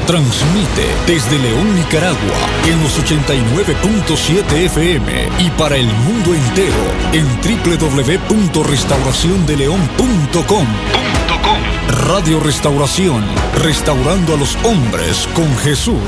Transmite desde León, Nicaragua, en los 89.7 FM y para el mundo entero en www.restauraciondeleon.com. Radio Restauración, restaurando a los hombres con Jesús.